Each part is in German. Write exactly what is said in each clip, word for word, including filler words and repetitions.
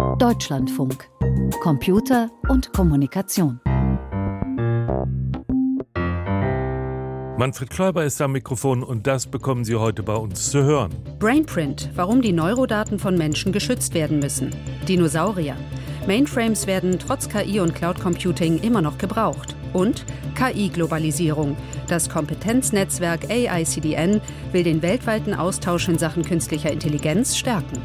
Deutschlandfunk. Computer und Kommunikation. Manfred Kläuber ist am Mikrofon und das bekommen Sie heute bei uns zu hören. Brainprint, warum die Neurodaten von Menschen geschützt werden müssen. Dinosaurier. Mainframes werden trotz K I und Cloud Computing immer noch gebraucht. Und K I-Globalisierung. Das Kompetenznetzwerk A I C D N will den weltweiten Austausch in Sachen künstlicher Intelligenz stärken.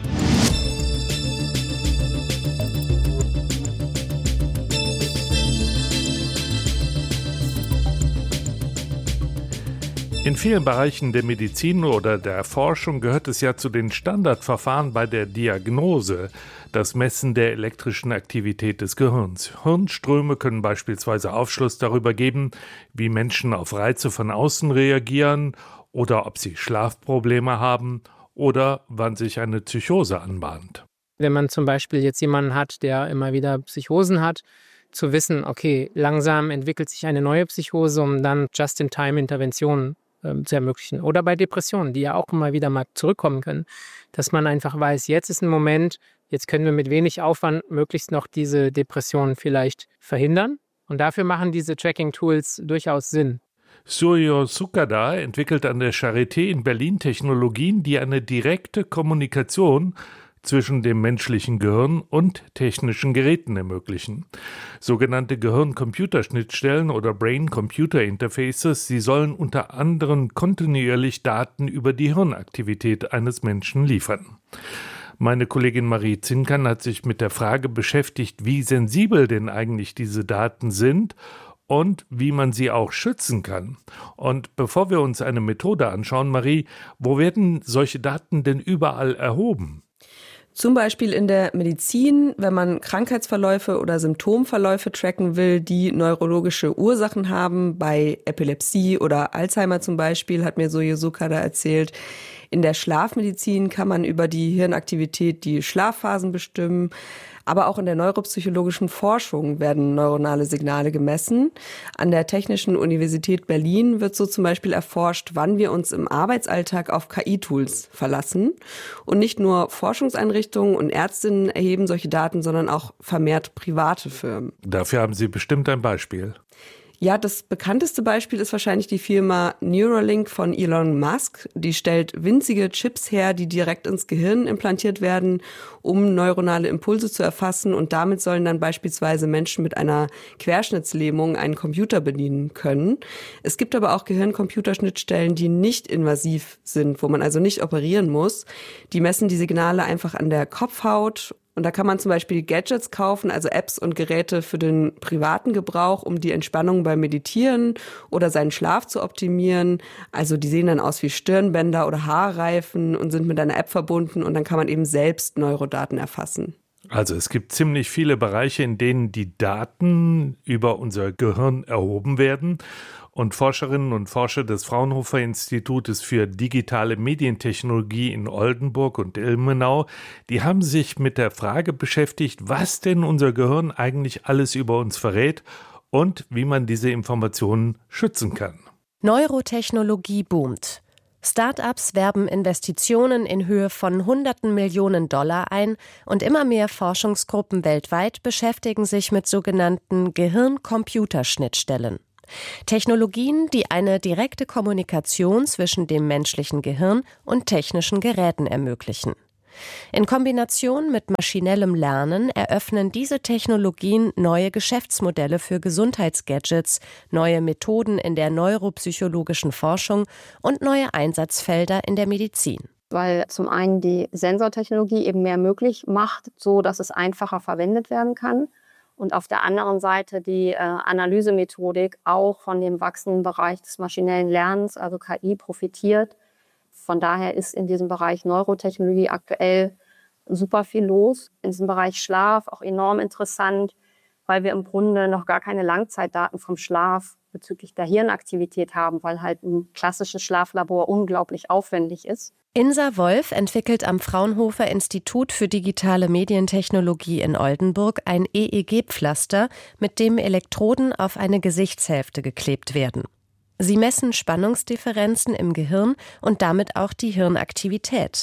In vielen Bereichen der Medizin oder der Forschung gehört es ja zu den Standardverfahren bei der Diagnose, das Messen der elektrischen Aktivität des Gehirns. Hirnströme können beispielsweise Aufschluss darüber geben, wie Menschen auf Reize von außen reagieren oder ob sie Schlafprobleme haben oder wann sich eine Psychose anbahnt. Wenn man zum Beispiel jetzt jemanden hat, der immer wieder Psychosen hat, zu wissen, okay, langsam entwickelt sich eine neue Psychose, um dann Just-in-Time-Interventionen ähm, zu ermöglichen. Oder bei Depressionen, die ja auch immer wieder mal zurückkommen können, dass man einfach weiß, jetzt ist ein Moment, jetzt können wir mit wenig Aufwand möglichst noch diese Depressionen vielleicht verhindern. Und dafür machen diese Tracking-Tools durchaus Sinn. Suryo Sukada entwickelt an der Charité in Berlin Technologien, die eine direkte Kommunikation zwischen dem menschlichen Gehirn und technischen Geräten ermöglichen. Sogenannte Gehirn-Computer-Schnittstellen oder Brain-Computer-Interfaces, sie sollen unter anderem kontinuierlich Daten über die Hirnaktivität eines Menschen liefern. Meine Kollegin Marie Zinkern hat sich mit der Frage beschäftigt, wie sensibel denn eigentlich diese Daten sind und wie man sie auch schützen kann. Und bevor wir uns eine Methode anschauen, Marie, wo werden solche Daten denn überall erhoben? Zum Beispiel in der Medizin, wenn man Krankheitsverläufe oder Symptomverläufe tracken will, die neurologische Ursachen haben, bei Epilepsie oder Alzheimer zum Beispiel, hat mir Suryo Sukada erzählt. In der Schlafmedizin kann man über die Hirnaktivität die Schlafphasen bestimmen. Aber auch in der neuropsychologischen Forschung werden neuronale Signale gemessen. An der Technischen Universität Berlin wird so zum Beispiel erforscht, wann wir uns im Arbeitsalltag auf K I-Tools verlassen. Und nicht nur Forschungseinrichtungen und Ärztinnen erheben solche Daten, sondern auch vermehrt private Firmen. Dafür haben Sie bestimmt ein Beispiel. Ja, das bekannteste Beispiel ist wahrscheinlich die Firma Neuralink von Elon Musk. Die stellt winzige Chips her, die direkt ins Gehirn implantiert werden, um neuronale Impulse zu erfassen. Und damit sollen dann beispielsweise Menschen mit einer Querschnittslähmung einen Computer bedienen können. Es gibt aber auch Gehirn-Computerschnittstellen, die nicht invasiv sind, wo man also nicht operieren muss. Die messen die Signale einfach an der Kopfhaut. Und da kann man zum Beispiel Gadgets kaufen, also Apps und Geräte für den privaten Gebrauch, um die Entspannung beim Meditieren oder seinen Schlaf zu optimieren. Also die sehen dann aus wie Stirnbänder oder Haarreifen und sind mit einer App verbunden und dann kann man eben selbst Neurodaten erfassen. Also es gibt ziemlich viele Bereiche, in denen die Daten über unser Gehirn erhoben werden. Und Forscherinnen und Forscher des Fraunhofer Institutes für digitale Medientechnologie in Oldenburg und Ilmenau, die haben sich mit der Frage beschäftigt, was denn unser Gehirn eigentlich alles über uns verrät und wie man diese Informationen schützen kann. Neurotechnologie boomt. Start-ups werben Investitionen in Höhe von hunderten Millionen Dollar ein und immer mehr Forschungsgruppen weltweit beschäftigen sich mit sogenannten Gehirn-Computer-Schnittstellen. Technologien, die eine direkte Kommunikation zwischen dem menschlichen Gehirn und technischen Geräten ermöglichen. In Kombination mit maschinellem Lernen eröffnen diese Technologien neue Geschäftsmodelle für Gesundheitsgadgets, neue Methoden in der neuropsychologischen Forschung und neue Einsatzfelder in der Medizin. Weil zum einen die Sensortechnologie eben mehr möglich macht, so dass es einfacher verwendet werden kann. Und auf der anderen Seite die äh, Analysemethodik auch von dem wachsenden Bereich des maschinellen Lernens, also K I, profitiert. Von daher ist in diesem Bereich Neurotechnologie aktuell super viel los. In diesem Bereich Schlaf auch enorm interessant, weil wir im Grunde noch gar keine Langzeitdaten vom Schlaf bezüglich der Hirnaktivität haben, weil halt ein klassisches Schlaflabor unglaublich aufwendig ist. Insa Wolf entwickelt am Fraunhofer Institut für digitale Medientechnologie in Oldenburg ein E E G-Pflaster, mit dem Elektroden auf eine Gesichtshälfte geklebt werden. Sie messen Spannungsdifferenzen im Gehirn und damit auch die Hirnaktivität.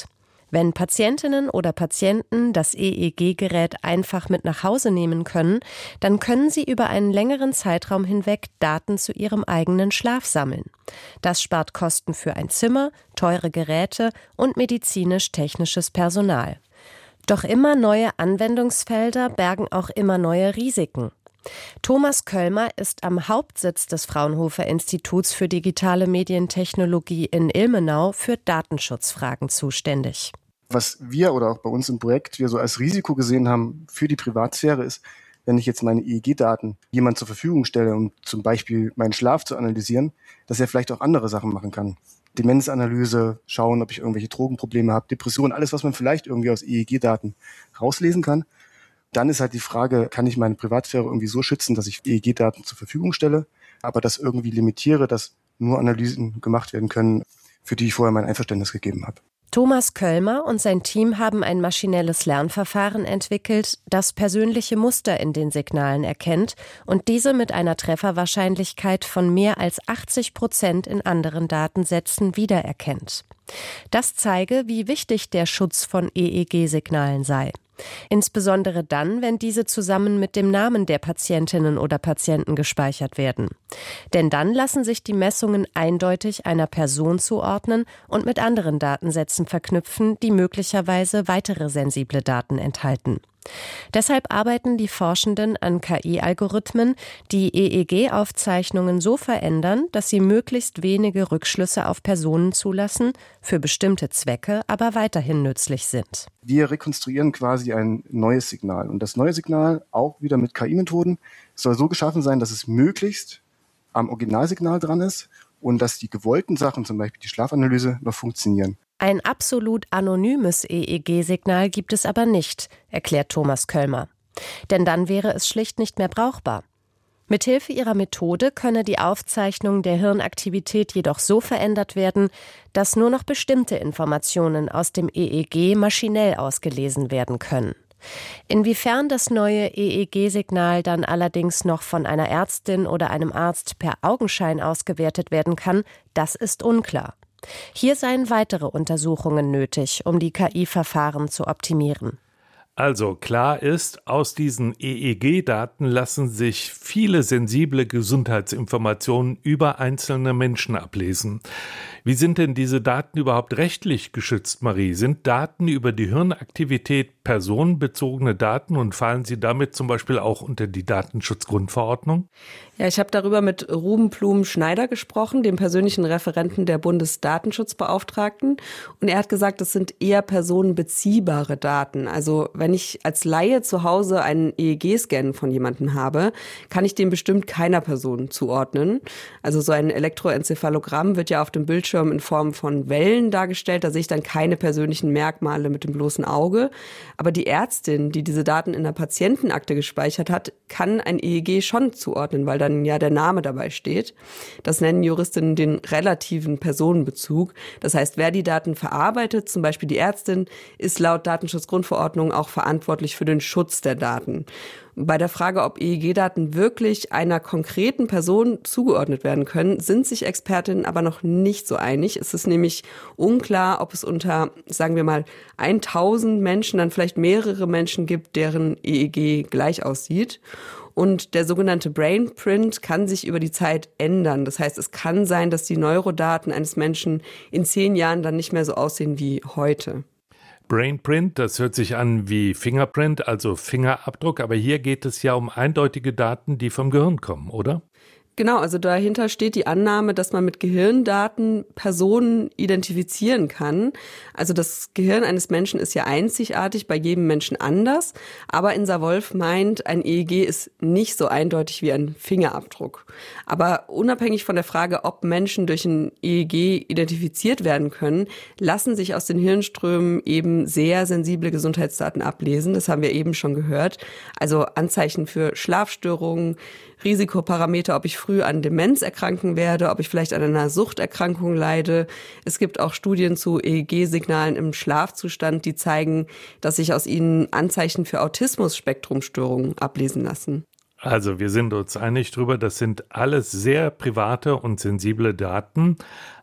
Wenn Patientinnen oder Patienten das E E G-Gerät einfach mit nach Hause nehmen können, dann können sie über einen längeren Zeitraum hinweg Daten zu ihrem eigenen Schlaf sammeln. Das spart Kosten für ein Zimmer, teure Geräte und medizinisch-technisches Personal. Doch immer neue Anwendungsfelder bergen auch immer neue Risiken. Thomas Köllmer ist am Hauptsitz des Fraunhofer Instituts für digitale Medientechnologie in Ilmenau für Datenschutzfragen zuständig. Was wir oder auch bei uns im Projekt wir so als Risiko gesehen haben für die Privatsphäre ist, wenn ich jetzt meine E E G-Daten jemand zur Verfügung stelle, um zum Beispiel meinen Schlaf zu analysieren, dass er vielleicht auch andere Sachen machen kann. Demenzanalyse, schauen, ob ich irgendwelche Drogenprobleme habe, Depressionen, alles, was man vielleicht irgendwie aus E E G-Daten rauslesen kann. Dann ist halt die Frage, kann ich meine Privatsphäre irgendwie so schützen, dass ich E E G-Daten zur Verfügung stelle, aber das irgendwie limitiere, dass nur Analysen gemacht werden können, für die ich vorher mein Einverständnis gegeben habe. Thomas Köllmer und sein Team haben ein maschinelles Lernverfahren entwickelt, das persönliche Muster in den Signalen erkennt und diese mit einer Trefferwahrscheinlichkeit von mehr als achtzig Prozent in anderen Datensätzen wiedererkennt. Das zeige, wie wichtig der Schutz von E E G-Signalen sei. Insbesondere dann, wenn diese zusammen mit dem Namen der Patientinnen oder Patienten gespeichert werden. Denn dann lassen sich die Messungen eindeutig einer Person zuordnen und mit anderen Datensätzen verknüpfen, die möglicherweise weitere sensible Daten enthalten. Deshalb arbeiten die Forschenden an K I-Algorithmen, die E E G-Aufzeichnungen so verändern, dass sie möglichst wenige Rückschlüsse auf Personen zulassen, für bestimmte Zwecke aber weiterhin nützlich sind. Wir rekonstruieren quasi ein neues Signal. Und das neue Signal, auch wieder mit K I-Methoden, soll so geschaffen sein, dass es möglichst am Originalsignal dran ist und dass die gewollten Sachen, zum Beispiel die Schlafanalyse, noch funktionieren. Ein absolut anonymes E E G-Signal gibt es aber nicht, erklärt Thomas Köllmer. Denn dann wäre es schlicht nicht mehr brauchbar. Mithilfe ihrer Methode könne die Aufzeichnung der Hirnaktivität jedoch so verändert werden, dass nur noch bestimmte Informationen aus dem E E G maschinell ausgelesen werden können. Inwiefern das neue E E G-Signal dann allerdings noch von einer Ärztin oder einem Arzt per Augenschein ausgewertet werden kann, das ist unklar. Hier seien weitere Untersuchungen nötig, um die K I-Verfahren zu optimieren. Also klar ist, aus diesen E E G-Daten lassen sich viele sensible Gesundheitsinformationen über einzelne Menschen ablesen. Wie sind denn diese Daten überhaupt rechtlich geschützt, Marie? Sind Daten über die Hirnaktivität personenbezogene Daten und fallen sie damit zum Beispiel auch unter die Datenschutzgrundverordnung? Ja, ich habe darüber mit Ruben Blum-Schneider gesprochen, dem persönlichen Referenten der Bundesdatenschutzbeauftragten. Und er hat gesagt, es sind eher personenbeziehbare Daten. Also wenn ich als Laie zu Hause einen E E G-Scan von jemandem habe, kann ich dem bestimmt keiner Person zuordnen. Also so ein Elektroenzephalogramm wird ja auf dem Bildschirm in Form von Wellen dargestellt. Da sehe ich dann keine persönlichen Merkmale mit dem bloßen Auge. Aber die Ärztin, die diese Daten in der Patientenakte gespeichert hat, kann ein E E G schon zuordnen, weil dann ja der Name dabei steht. Das nennen Juristinnen den relativen Personenbezug. Das heißt, wer die Daten verarbeitet, zum Beispiel die Ärztin, ist laut Datenschutzgrundverordnung auch verantwortlich für den Schutz der Daten. Bei der Frage, ob E E G-Daten wirklich einer konkreten Person zugeordnet werden können, sind sich Expertinnen aber noch nicht so einig. Es ist nämlich unklar, ob es unter, sagen wir mal, tausend Menschen dann vielleicht mehrere Menschen gibt, deren E E G gleich aussieht. Und der sogenannte Brainprint kann sich über die Zeit ändern. Das heißt, es kann sein, dass die Neurodaten eines Menschen in zehn Jahren dann nicht mehr so aussehen wie heute. Brainprint, das hört sich an wie Fingerprint, also Fingerabdruck, aber hier geht es ja um eindeutige Daten, die vom Gehirn kommen, oder? Genau, also dahinter steht die Annahme, dass man mit Gehirndaten Personen identifizieren kann. Also das Gehirn eines Menschen ist ja einzigartig, bei jedem Menschen anders. Aber Insa Wolf meint, ein E E G ist nicht so eindeutig wie ein Fingerabdruck. Aber unabhängig von der Frage, ob Menschen durch ein E E G identifiziert werden können, lassen sich aus den Hirnströmen eben sehr sensible Gesundheitsdaten ablesen. Das haben wir eben schon gehört. Also Anzeichen für Schlafstörungen, Risikoparameter, ob ich früh an Demenz erkranken werde, ob ich vielleicht an einer Suchterkrankung leide. Es gibt auch Studien zu E E G-Signalen im Schlafzustand, die zeigen, dass sich aus ihnen Anzeichen für Autismus-Spektrumstörungen ablesen lassen. Also wir sind uns einig drüber, das sind alles sehr private und sensible Daten.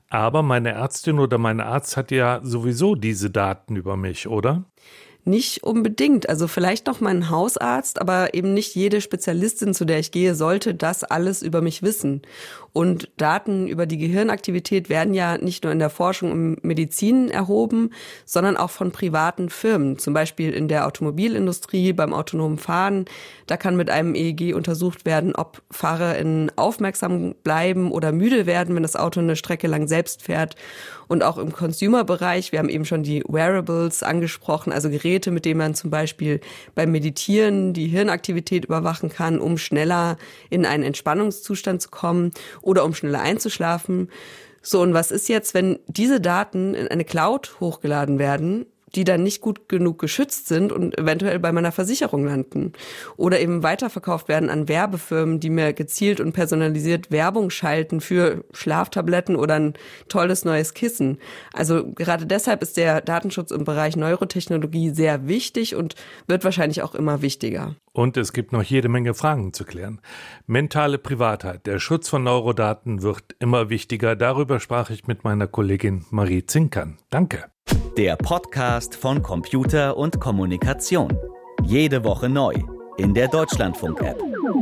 Aber meine Ärztin oder mein Arzt hat ja sowieso diese Daten über mich, oder? Nicht unbedingt. Also vielleicht noch mein Hausarzt, aber eben nicht jede Spezialistin, zu der ich gehe, sollte das alles über mich wissen. Und Daten über die Gehirnaktivität werden ja nicht nur in der Forschung und Medizin erhoben, sondern auch von privaten Firmen. Zum Beispiel in der Automobilindustrie, beim autonomen Fahren. Da kann mit einem E E G untersucht werden, ob FahrerInnen aufmerksam bleiben oder müde werden, wenn das Auto eine Strecke lang selbst fährt. Und auch im Consumer-Bereich, wir haben eben schon die Wearables angesprochen, also Geräte, mit denen man zum Beispiel beim Meditieren die Hirnaktivität überwachen kann, um schneller in einen Entspannungszustand zu kommen oder um schneller einzuschlafen. So, und was ist jetzt, wenn diese Daten in eine Cloud hochgeladen werden, die dann nicht gut genug geschützt sind und eventuell bei meiner Versicherung landen oder eben weiterverkauft werden an Werbefirmen, die mir gezielt und personalisiert Werbung schalten für Schlaftabletten oder ein tolles neues Kissen. Also gerade deshalb ist der Datenschutz im Bereich Neurotechnologie sehr wichtig und wird wahrscheinlich auch immer wichtiger. Und es gibt noch jede Menge Fragen zu klären. Mentale Privatheit, der Schutz von Neurodaten wird immer wichtiger. Darüber sprach ich mit meiner Kollegin Marie Zinkern. Danke. Der Podcast von Computer und Kommunikation. Jede Woche neu in der Deutschlandfunk-App.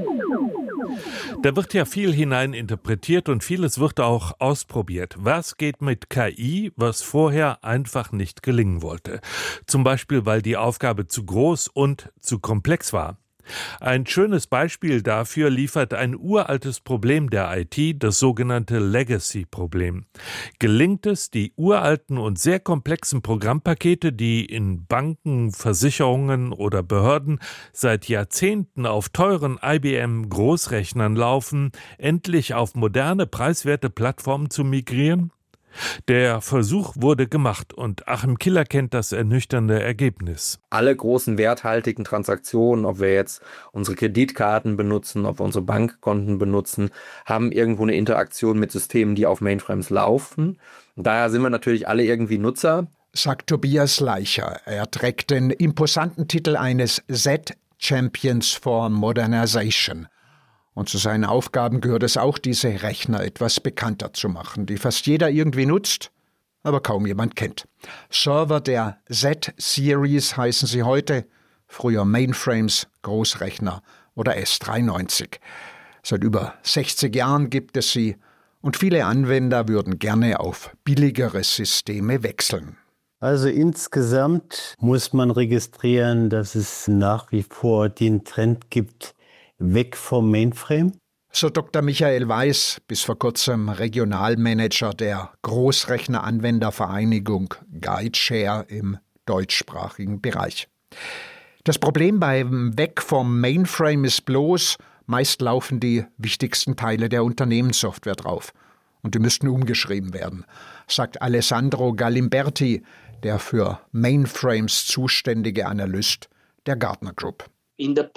Da wird ja viel hineininterpretiert und vieles wird auch ausprobiert. Was geht mit K I, was vorher einfach nicht gelingen wollte? Zum Beispiel, weil die Aufgabe zu groß und zu komplex war. Ein schönes Beispiel dafür liefert ein uraltes Problem der I T, das sogenannte Legacy-Problem. Gelingt es, die uralten und sehr komplexen Programmpakete, die in Banken, Versicherungen oder Behörden seit Jahrzehnten auf teuren I B M-Großrechnern laufen, endlich auf moderne, preiswerte Plattformen zu migrieren? Der Versuch wurde gemacht und Achim Killer kennt das ernüchternde Ergebnis. Alle großen werthaltigen Transaktionen, ob wir jetzt unsere Kreditkarten benutzen, ob wir unsere Bankkonten benutzen, haben irgendwo eine Interaktion mit Systemen, die auf Mainframes laufen. Und daher sind wir natürlich alle irgendwie Nutzer. Sagt Tobias Leicher. Er trägt den imposanten Titel eines Z-Champions for Modernization. Und zu seinen Aufgaben gehört es auch, diese Rechner etwas bekannter zu machen, die fast jeder irgendwie nutzt, aber kaum jemand kennt. Server der Z-Series heißen sie heute, früher Mainframes, Großrechner oder S dreiundneunzig. Seit über sechzig Jahren gibt es sie und viele Anwender würden gerne auf billigere Systeme wechseln. Also insgesamt muss man registrieren, dass es nach wie vor den Trend gibt, weg vom Mainframe? So Doktor Michael Weiß, bis vor kurzem Regionalmanager der Großrechneranwendervereinigung GuideShare im deutschsprachigen Bereich. Das Problem beim Weg vom Mainframe ist bloß, meist laufen die wichtigsten Teile der Unternehmenssoftware drauf. Und die müssten umgeschrieben werden, sagt Alessandro Galimberti, der für Mainframes zuständige Analyst der Gartner Group. In den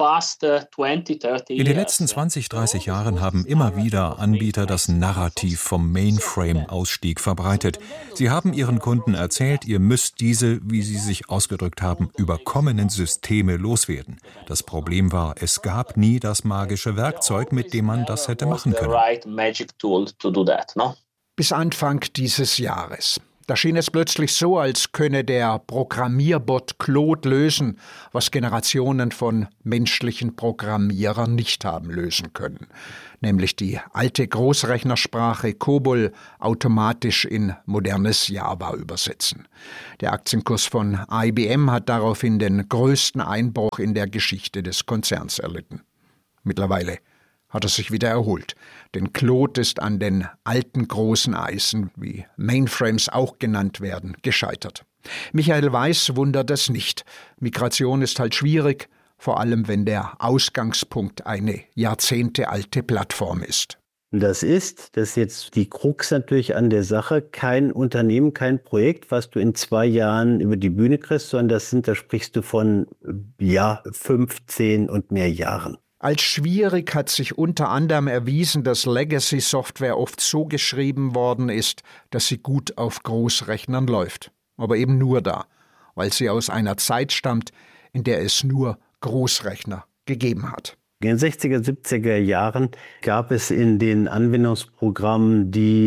letzten zwanzig, dreißig Jahren haben immer wieder Anbieter das Narrativ vom Mainframe-Ausstieg verbreitet. Sie haben ihren Kunden erzählt, ihr müsst diese, wie sie sich ausgedrückt haben, überkommenen Systeme loswerden. Das Problem war, es gab nie das magische Werkzeug, mit dem man das hätte machen können. Bis Anfang dieses Jahres. Da schien es plötzlich so, als könne der Programmierbot Claude lösen, was Generationen von menschlichen Programmierern nicht haben lösen können. Nämlich die alte Großrechnersprache COBOL automatisch in modernes Java übersetzen. Der Aktienkurs von I B M hat daraufhin den größten Einbruch in der Geschichte des Konzerns erlitten. Mittlerweile hat er sich wieder erholt. Denn Claude ist an den alten großen Eisen, wie Mainframes auch genannt werden, gescheitert. Michael Weiß wundert es nicht. Migration ist halt schwierig, vor allem wenn der Ausgangspunkt eine jahrzehntealte Plattform ist. Das ist, das ist jetzt die Krux natürlich an der Sache, kein Unternehmen, kein Projekt, was du in zwei Jahren über die Bühne kriegst, sondern das sind, da sprichst du von ja, fünfzehn und mehr Jahren. Als schwierig hat sich unter anderem erwiesen, dass Legacy-Software oft so geschrieben worden ist, dass sie gut auf Großrechnern läuft. Aber eben nur da, weil sie aus einer Zeit stammt, in der es nur Großrechner gegeben hat. In den sechziger, siebziger Jahren gab es in den Anwendungsprogrammen die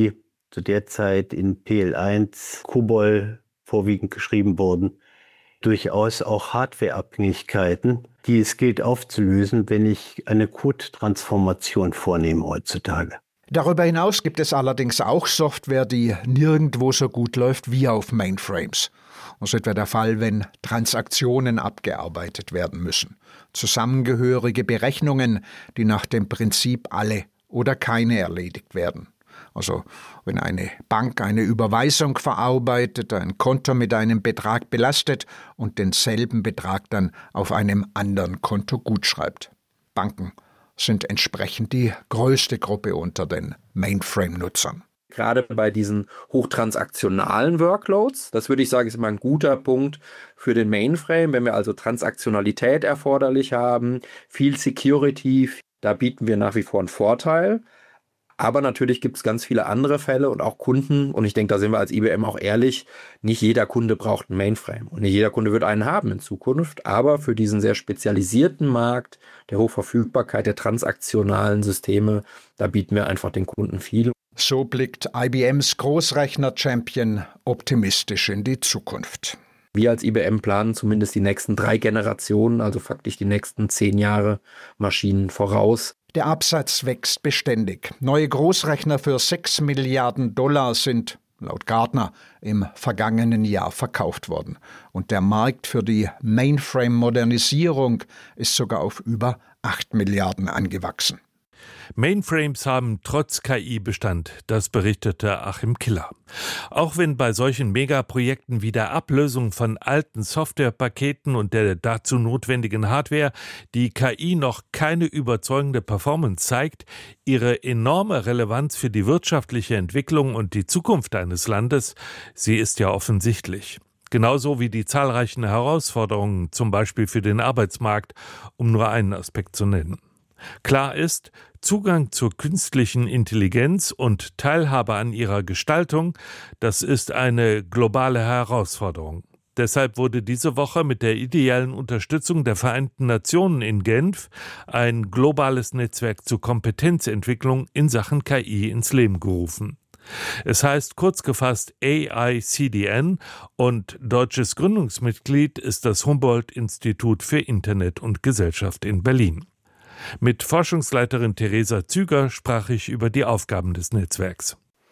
zu der Zeit in P L eins, COBOL vorwiegend geschrieben wurden, durchaus auch Hardwareabhängigkeiten, die es gilt aufzulösen, wenn ich eine Code-Transformation vornehme heutzutage. Darüber hinaus gibt es allerdings auch Software, die nirgendwo so gut läuft wie auf Mainframes. Das ist etwa der Fall, wenn Transaktionen abgearbeitet werden müssen. Zusammengehörige Berechnungen, die nach dem Prinzip alle oder keine erledigt werden. Also wenn eine Bank eine Überweisung verarbeitet, ein Konto mit einem Betrag belastet und denselben Betrag dann auf einem anderen Konto gutschreibt. Banken sind entsprechend die größte Gruppe unter den Mainframe-Nutzern. Gerade bei diesen hochtransaktionalen Workloads, das würde ich sagen, ist immer ein guter Punkt für den Mainframe, wenn wir also Transaktionalität erforderlich haben, viel Security, da bieten wir nach wie vor einen Vorteil. Aber natürlich gibt es ganz viele andere Fälle und auch Kunden, und ich denke, da sind wir als I B M auch ehrlich, nicht jeder Kunde braucht einen Mainframe und nicht jeder Kunde wird einen haben in Zukunft, aber für diesen sehr spezialisierten Markt der Hochverfügbarkeit der transaktionalen Systeme, da bieten wir einfach den Kunden viel. So blickt I B Ms Großrechner-Champion optimistisch in die Zukunft. Wir als I B M planen zumindest die nächsten drei Generationen, also faktisch die nächsten zehn Jahre Maschinen voraus. Der Absatz wächst beständig. Neue Großrechner für sechs Milliarden Dollar sind, laut Gartner, im vergangenen Jahr verkauft worden. Und der Markt für die Mainframe-Modernisierung ist sogar auf über acht Milliarden angewachsen. Mainframes haben trotz K I Bestand, das berichtete Achim Killer. Auch wenn bei solchen Megaprojekten wie der Ablösung von alten Softwarepaketen und der dazu notwendigen Hardware die K I noch keine überzeugende Performance zeigt, ihre enorme Relevanz für die wirtschaftliche Entwicklung und die Zukunft eines Landes, sie ist ja offensichtlich. Genauso wie die zahlreichen Herausforderungen, zum Beispiel für den Arbeitsmarkt, um nur einen Aspekt zu nennen. Klar ist, Zugang zur künstlichen Intelligenz und Teilhabe an ihrer Gestaltung, das ist eine globale Herausforderung. Deshalb wurde diese Woche mit der ideellen Unterstützung der Vereinten Nationen in Genf ein globales Netzwerk zur Kompetenzentwicklung in Sachen K I ins Leben gerufen. Es heißt kurz gefasst A I C D N und deutsches Gründungsmitglied ist das Humboldt-Institut für Internet und Gesellschaft in Berlin. Mit Forschungsleiterin Theresa Züger sprach ich über die Aufgaben des Netzwerks.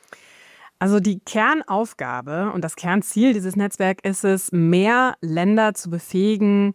Also die Kernaufgabe und das Kernziel dieses Netzwerks ist es, mehr Länder zu befähigen,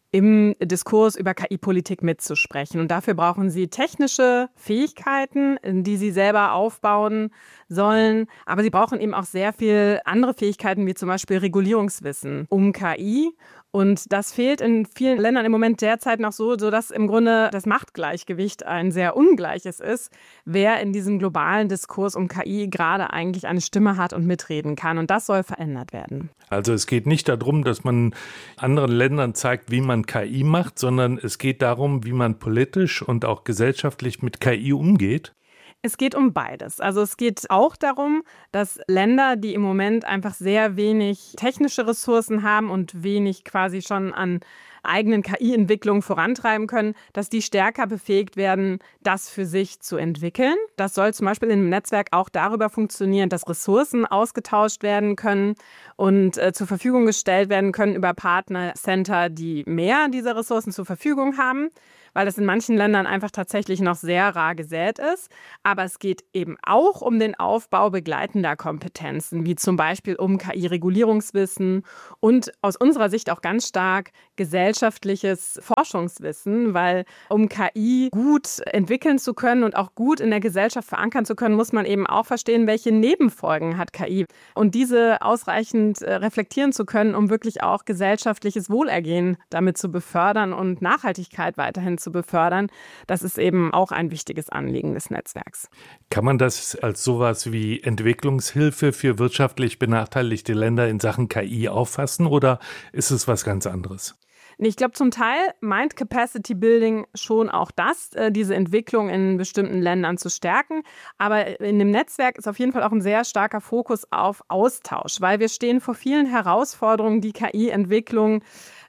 im Diskurs über K I-Politik mitzusprechen. Und dafür brauchen sie technische Fähigkeiten, die sie selber aufbauen sollen. Aber sie brauchen eben auch sehr viel andere Fähigkeiten, wie zum Beispiel Regulierungswissen um K I. Und das fehlt in vielen Ländern im Moment derzeit noch so, sodass im Grunde das Machtgleichgewicht ein sehr ungleiches ist, wer in diesem globalen Diskurs um K I gerade eigentlich eine Stimme hat und mitreden kann. Und das soll verändert werden. Also es geht nicht darum, dass man anderen Ländern zeigt, wie man K I macht, sondern es geht darum, wie man politisch und auch gesellschaftlich mit K I umgeht. Es geht um beides. Also es geht auch darum, dass Länder, die im Moment einfach sehr wenig technische Ressourcen haben und wenig quasi schon an eigenen K I-Entwicklungen vorantreiben können, dass die stärker befähigt werden, das für sich zu entwickeln. Das soll zum Beispiel im Netzwerk auch darüber funktionieren, dass Ressourcen ausgetauscht werden können und äh, zur Verfügung gestellt werden können über Partnercenter, die mehr dieser Ressourcen zur Verfügung haben, weil das in manchen Ländern einfach tatsächlich noch sehr rar gesät ist. Aber es geht eben auch um den Aufbau begleitender Kompetenzen, wie zum Beispiel um K I-Regulierungswissen und aus unserer Sicht auch ganz stark gesellschaftliches Forschungswissen, weil um K I gut entwickeln zu können und auch gut in der Gesellschaft verankern zu können, muss man eben auch verstehen, welche Nebenfolgen hat K I. Und diese ausreichend reflektieren zu können, um wirklich auch gesellschaftliches Wohlergehen damit zu befördern und Nachhaltigkeit weiterhin zu befördern, das ist eben auch ein wichtiges Anliegen des Netzwerks. Kann man das als sowas wie Entwicklungshilfe für wirtschaftlich benachteiligte Länder in Sachen K I auffassen oder ist es was ganz anderes? Ich glaube, zum Teil meint Capacity Building schon auch das, diese Entwicklung in bestimmten Ländern zu stärken. Aber in dem Netzwerk ist auf jeden Fall auch ein sehr starker Fokus auf Austausch, weil wir stehen vor vielen Herausforderungen, die K I-Entwicklung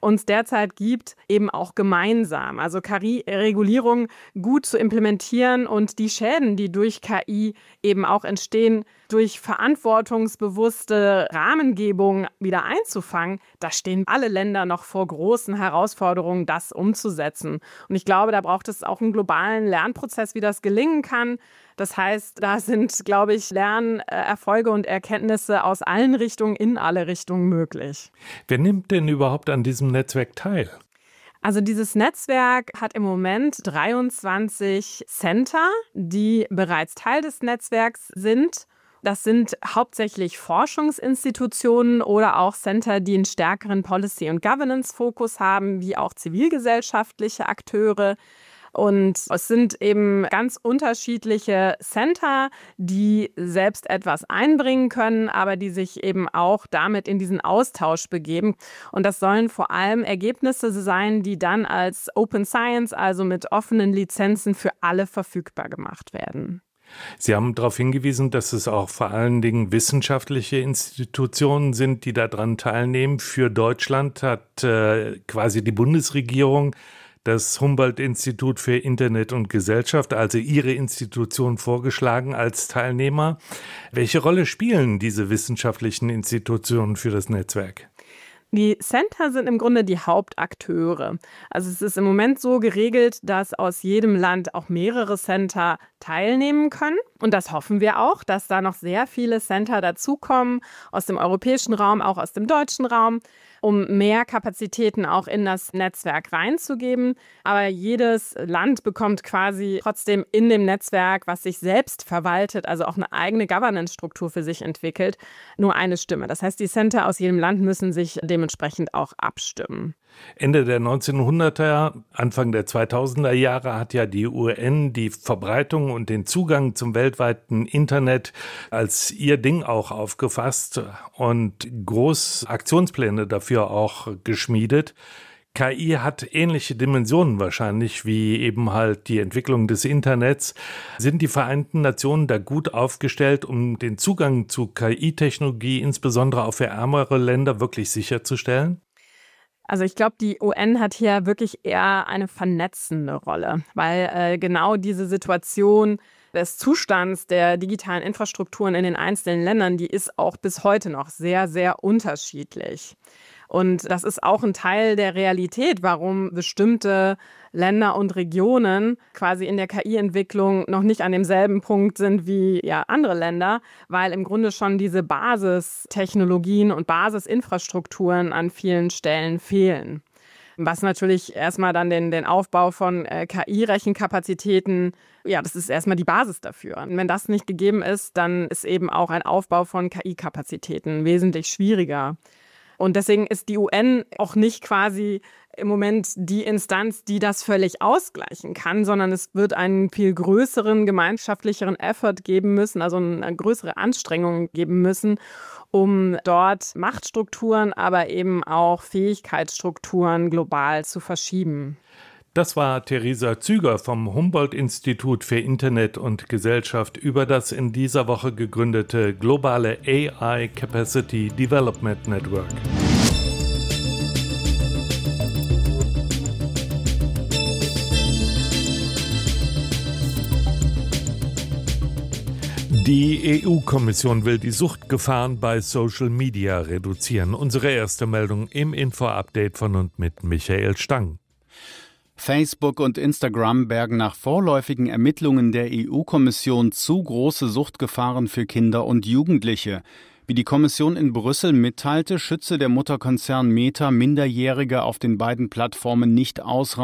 uns derzeit gibt, eben auch gemeinsam. Also K I-Regulierung gut zu implementieren und die Schäden, die durch K I eben auch entstehen, durch verantwortungsbewusste Rahmengebung wieder einzufangen, da stehen alle Länder noch vor großen Herausforderungen, das umzusetzen. Und ich glaube, da braucht es auch einen globalen Lernprozess, wie das gelingen kann. Das heißt, da sind, glaube ich, Lernerfolge und Erkenntnisse aus allen Richtungen in alle Richtungen möglich. Wer nimmt denn überhaupt an diesem Netzwerk teil? Also dieses Netzwerk hat im Moment dreiundzwanzig Center, die bereits Teil des Netzwerks sind. Das sind hauptsächlich Forschungsinstitutionen oder auch Center, die einen stärkeren Policy- und Governance-Fokus haben, wie auch zivilgesellschaftliche Akteure. Und es sind eben ganz unterschiedliche Center, die selbst etwas einbringen können, aber die sich eben auch damit in diesen Austausch begeben. Und das sollen vor allem Ergebnisse sein, die dann als Open Science, also mit offenen Lizenzen für alle verfügbar gemacht werden. Sie haben darauf hingewiesen, dass es auch vor allen Dingen wissenschaftliche Institutionen sind, die daran teilnehmen. Für Deutschland hat äh, quasi die Bundesregierung das Humboldt-Institut für Internet und Gesellschaft, also Ihre Institution, vorgeschlagen als Teilnehmer. Welche Rolle spielen diese wissenschaftlichen Institutionen für das Netzwerk? Die Center sind im Grunde die Hauptakteure. Also es ist im Moment so geregelt, dass aus jedem Land auch mehrere Center teilnehmen können. Und das hoffen wir auch, dass da noch sehr viele Center dazukommen, aus dem europäischen Raum, auch aus dem deutschen Raum, um mehr Kapazitäten auch in das Netzwerk reinzugeben. Aber jedes Land bekommt quasi trotzdem in dem Netzwerk, was sich selbst verwaltet, also auch eine eigene Governance-Struktur für sich entwickelt, nur eine Stimme. Das heißt, die Center aus jedem Land müssen sich dementsprechend auch abstimmen. Ende der neunzehnhunderter, Anfang der zweitausender Jahre hat ja die U N die Verbreitung und den Zugang zum weltweiten Internet als ihr Ding auch aufgefasst und groß Aktionspläne dafür auch geschmiedet. K I hat ähnliche Dimensionen wahrscheinlich wie eben halt die Entwicklung des Internets. Sind die Vereinten Nationen da gut aufgestellt, um den Zugang zu K I-Technologie, insbesondere auch für ärmere Länder, wirklich sicherzustellen? Also ich glaube, die U N hat hier wirklich eher eine vernetzende Rolle, weil äh, genau diese Situation des Zustands der digitalen Infrastrukturen in den einzelnen Ländern, die ist auch bis heute noch sehr, sehr unterschiedlich. Und das ist auch ein Teil der Realität, warum bestimmte Länder und Regionen quasi in der K I-Entwicklung noch nicht an demselben Punkt sind wie ja, andere Länder, weil im Grunde schon diese Basistechnologien und Basisinfrastrukturen an vielen Stellen fehlen. Was natürlich erstmal dann den, den Aufbau von äh, K I-Rechenkapazitäten, ja, das ist erstmal die Basis dafür. Und wenn das nicht gegeben ist, dann ist eben auch ein Aufbau von K I-Kapazitäten wesentlich schwieriger. Und deswegen ist die U N auch nicht quasi im Moment die Instanz, die das völlig ausgleichen kann, sondern es wird einen viel größeren gemeinschaftlicheren Effort geben müssen, also eine größere Anstrengung geben müssen, um dort Machtstrukturen, aber eben auch Fähigkeitsstrukturen global zu verschieben. Das war Theresa Züger vom Humboldt-Institut für Internet und Gesellschaft über das in dieser Woche gegründete globale A I Capacity Development Network. Die E U-Kommission will die Suchtgefahren bei Social Media reduzieren. Unsere erste Meldung im Info-Update von und mit Michael Stang. Facebook und Instagram bergen nach vorläufigen Ermittlungen der E U-Kommission zu große Suchtgefahren für Kinder und Jugendliche. Wie die Kommission in Brüssel mitteilte, schütze der Mutterkonzern Meta Minderjährige auf den beiden Plattformen nicht ausreichend.